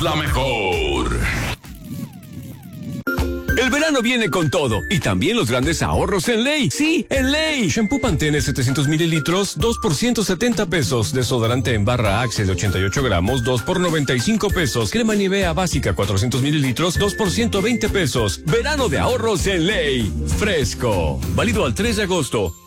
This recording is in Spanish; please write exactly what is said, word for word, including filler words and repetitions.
la mejor. El verano viene con todo y también los grandes ahorros en Ley. Sí, en Ley. Shampoo Pantene setecientos mililitros, dos por ciento setenta pesos. Desodorante en barra Axe de ochenta y ocho gramos, dos por noventa y cinco pesos. Crema Nivea básica cuatrocientos mililitros, dos por ciento veinte pesos. Verano de ahorros en Ley. Fresco. Válido al tres de agosto.